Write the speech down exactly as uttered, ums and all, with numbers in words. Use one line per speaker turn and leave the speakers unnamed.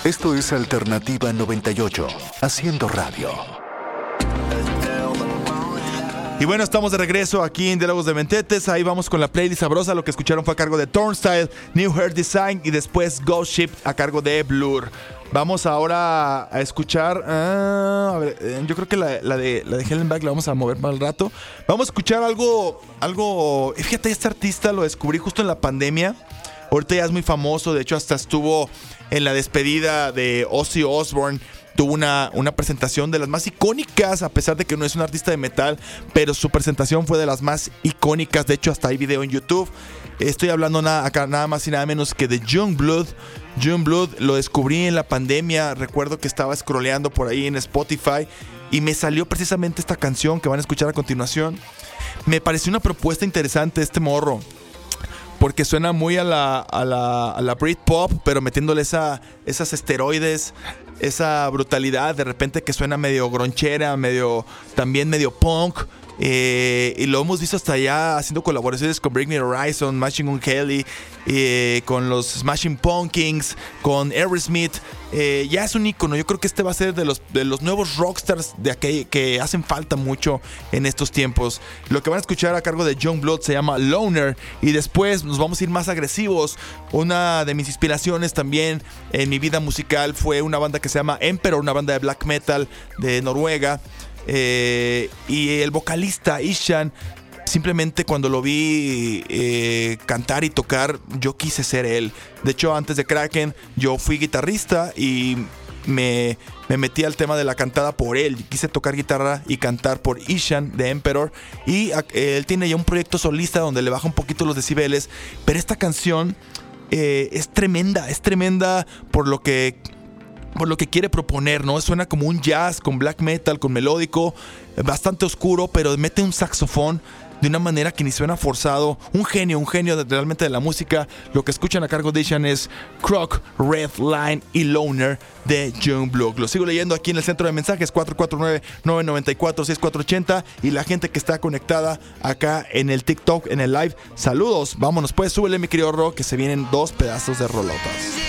Esto es Alternativa noventa y ocho, haciendo radio.
Y bueno, estamos de regreso aquí en Diálogos de Mentetes. Ahí vamos con la playlist sabrosa. Lo que escucharon fue a cargo de Turnstile, New Hair Design y después Ghost Ship a cargo de Blur. Vamos ahora a escuchar. Uh, a ver, eh, yo creo que la, la de la de Hellenbach la vamos a mover más al rato. Vamos a escuchar algo. algo Fíjate, este artista lo descubrí justo en la pandemia. Ahorita ya es muy famoso. De hecho, hasta estuvo en la despedida de Ozzy Osbourne. Tuvo una, una presentación de las más icónicas, a pesar de que no es un artista de metal, pero su presentación fue de las más icónicas. De hecho, hasta hay video en YouTube. Estoy hablando nada, acá nada más y nada menos que de Youngblood. Youngblood lo descubrí en la pandemia. Recuerdo que estaba scrolleando por ahí en Spotify y me salió precisamente esta canción que van a escuchar a continuación. Me pareció una propuesta interesante este morro, porque suena muy a la, a la, a la Britpop, pero metiéndole esa, esas esteroides, esa brutalidad de repente que suena medio gronchera, medio, también medio punk. Eh, y lo hemos visto hasta allá haciendo colaboraciones con Bring Me the Horizon, Machine Gun Kelly, eh, con los Smashing Pumpkins, con Aerosmith. Eh, ya es un ícono. Yo creo que este va a ser de los, de los nuevos rockstars de aquel, que hacen falta mucho en estos tiempos. Lo que van a escuchar a cargo de Youngblood se llama Loner. Y después nos vamos a ir más agresivos. Una de mis inspiraciones también en mi vida musical fue una banda que se llama Emperor, una banda de black metal de Noruega. Eh, y el vocalista Ishan, simplemente cuando lo vi eh, cantar y tocar, yo quise ser él. De hecho, antes de Kraken, yo fui guitarrista y me, me metí al tema de la cantada por él. Quise tocar guitarra y cantar por Ishan de Emperor. Y eh, él tiene ya un proyecto solista donde le baja un poquito los decibeles. Pero esta canción eh, es tremenda, es tremenda por lo que... por lo que quiere proponer, ¿no? Suena como un jazz con black metal, con melódico, bastante oscuro, pero mete un saxofón de una manera que ni suena forzado. Un genio, un genio de, realmente de la música. Lo que escuchan a cargo de Ishan es Croc, Red Line y Loner de Youngblood. Lo sigo leyendo aquí en el centro de mensajes cuatro cuatro nueve, nueve nueve cuatro, seis cuatro ocho cero y la gente que está conectada acá en el TikTok, en el live. Saludos, vámonos pues, súbele mi querido Rock, que se vienen dos pedazos de rolotas.